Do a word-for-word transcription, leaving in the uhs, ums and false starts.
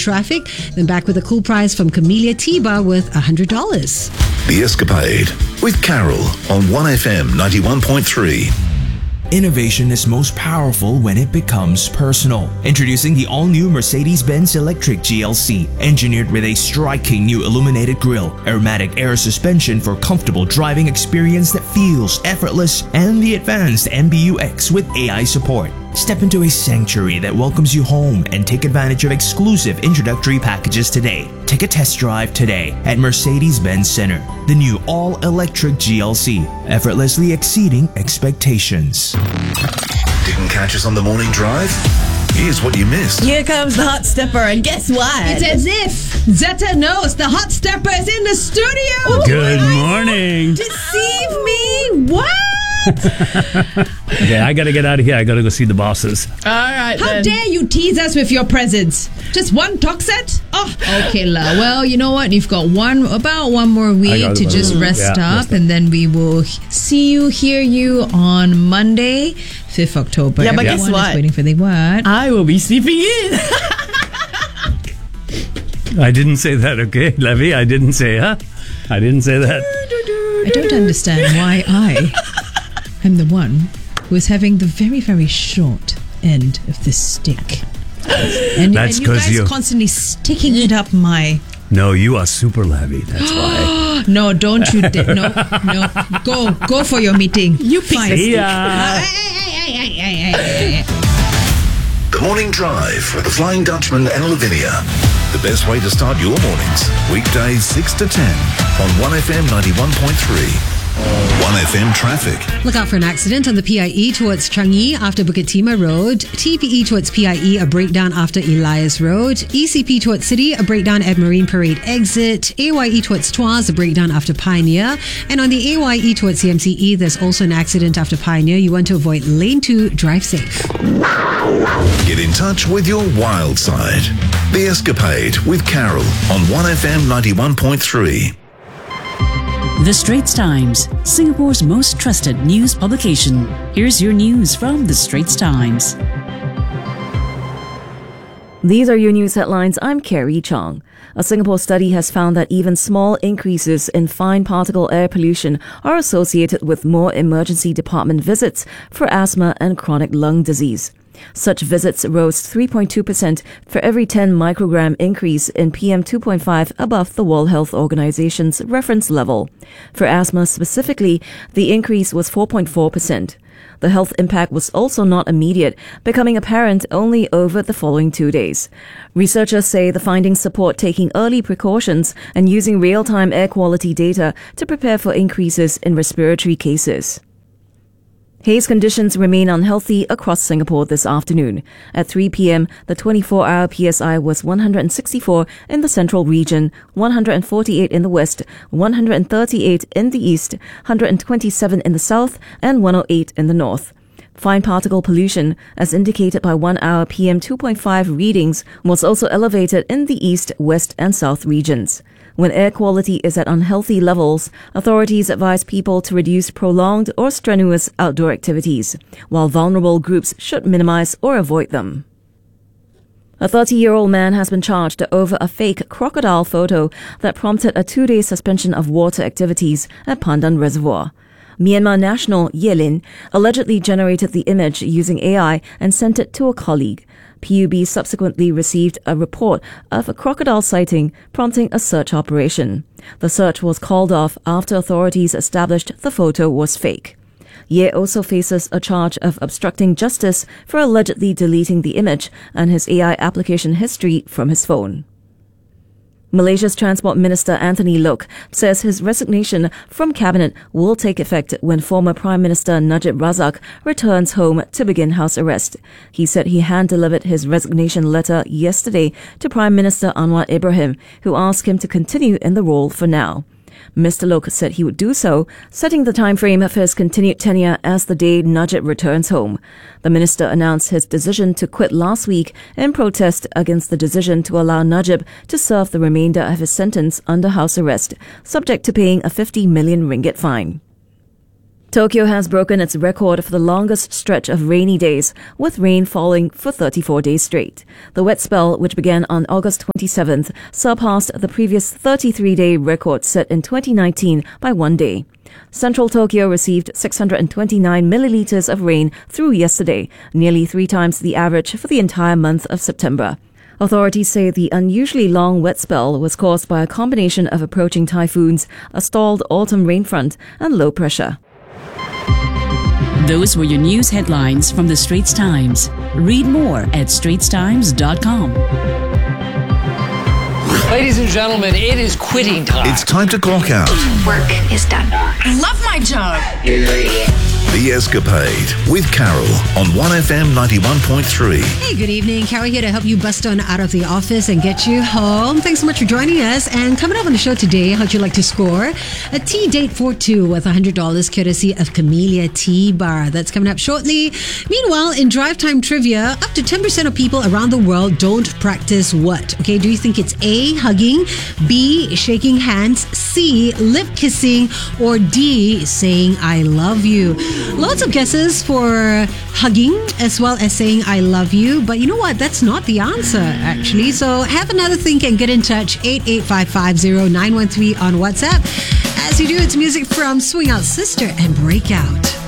traffic. Then back with a cool prize from Camellia T-Bar worth one hundred dollars. The Escapade with Carol on one F M ninety-one point three. Innovation is most powerful when it becomes personal. Introducing the all-new Mercedes-Benz Electric G L C, engineered with a striking new illuminated grille, aromatic air suspension for comfortable driving experience that feels effortless, and the advanced M B U X with A I support. Step into a sanctuary that welcomes you home and take advantage of exclusive introductory packages today. Take a test drive today at Mercedes-Benz Center. The new all-electric G L C, effortlessly exceeding expectations. Didn't catch us on the morning drive? Here's what you missed. Here comes the hot stepper, and guess what? It's as if Zeta knows the hot stepper is in the studio. Good morning. Deceive me? What? Okay, I gotta get out of here. I gotta go see the bosses. All right, How then. dare you tease us with your presence? Just one talk set? Oh, okay, la. Well, you know what? You've got one about one more week to just rest yeah, up, and then we will see you, hear you on Monday, fifth of October. Yeah, but Everyone guess what? is waiting for the what? I will be sleeping in. I didn't say that, okay, Levy? I didn't say, huh? I didn't say that. I don't understand why I am the one who is having the very, very short end of this stick. And, That's and you 'cause guys you- constantly sticking it up my... No, you are super Levy. That's why. No, don't you... Da- no, no. Go, go for your meeting. You pick Fine. the See stick. ya. Hey, hey, hey, hey, hey, hey, hey. The Morning Drive with the Flying Dutchman and Lavinia. The best way to start your mornings. Weekdays six to ten on one F M ninety-one point three. one F M traffic. Look out for an accident on the P I E towards Changi after Bukit Timah Road. T P E towards P I E, a breakdown after Elias Road. E C P towards City, a breakdown at Marine Parade exit. A Y E towards Tuas, a breakdown after Pioneer. And on the A Y E towards C M C E, there's also an accident after Pioneer. You want to avoid lane two, drive safe. Get in touch with your wild side. The Escapade with Carol on one F M ninety-one point three. The Straits Times, Singapore's most trusted news publication. Here's your news from The Straits Times. These are your news headlines. I'm Carrie Chong. A Singapore study has found that even small increases in fine particle air pollution are associated with more emergency department visits for asthma and chronic lung disease. Such visits rose three point two percent for every ten microgram increase in P M two point five above the World Health Organization's reference level. For asthma specifically, the increase was four point four percent. The health impact was also not immediate, becoming apparent only over the following two days. Researchers say the findings support taking early precautions and using real-time air quality data to prepare for increases in respiratory cases. Haze conditions remain unhealthy across Singapore this afternoon. At three p.m., the twenty-four hour P S I was one hundred sixty-four in the central region, one hundred forty-eight in the west, one hundred thirty-eight in the east, one hundred twenty-seven in the south, and one hundred eight in the north. Fine particle pollution, as indicated by one hour P M two point five readings, was also elevated in the east, west, and south regions. When air quality is at unhealthy levels, authorities advise people to reduce prolonged or strenuous outdoor activities, while vulnerable groups should minimize or avoid them. A thirty-year-old man has been charged over a fake crocodile photo that prompted a two-day suspension of water activities at Pandan Reservoir. Myanmar national Ye Lin allegedly generated the image using A I and sent it to a colleague. P U B subsequently received a report of a crocodile sighting, prompting a search operation. The search was called off after authorities established the photo was fake. Ye also faces a charge of obstructing justice for allegedly deleting the image and his A I application history from his phone. Malaysia's Transport Minister Anthony Loke says his resignation from cabinet will take effect when former Prime Minister Najib Razak returns home to begin house arrest. He said he hand-delivered his resignation letter yesterday to Prime Minister Anwar Ibrahim, who asked him to continue in the role for now. Mister Loke said he would do so, setting the time frame for his continued tenure as the day Najib returns home. The minister announced his decision to quit last week in protest against the decision to allow Najib to serve the remainder of his sentence under house arrest, subject to paying a fifty million ringgit fine. Tokyo has broken its record for the longest stretch of rainy days, with rain falling for thirty-four days straight. The wet spell, which began on August twenty-seventh, surpassed the previous thirty-three-day record set in twenty nineteen by one day. Central Tokyo received six hundred twenty-nine milliliters of rain through yesterday, nearly three times the average for the entire month of September. Authorities say the unusually long wet spell was caused by a combination of approaching typhoons, a stalled autumn rain front, and low pressure. Those were your news headlines from the Straits Times. Read more at straits times dot com. Ladies and gentlemen, it is quitting time. It's time to clock out. Work is done. I love my job. The Escapade with Carol on one F M ninety-one point three. Hey, good evening. Carol here to help you bust on out of the office and get you home. Thanks so much for joining us. And coming up on the show today, how'd you like to score a tea date for two with one hundred dollars courtesy of Camellia Tea Bar. That's coming up shortly. Meanwhile, in Drive Time Trivia, up to ten percent of people around the world don't practice what? Okay, do you think it's A, hugging, B, shaking hands, C, lip kissing, or D, saying I love you? Lots of guesses for hugging as well as saying I love you. But you know what? That's not the answer, actually. So have another think and get in touch. eight eight five five zero nine one three on WhatsApp. As you do, it's music from Swing Out Sister and Breakout.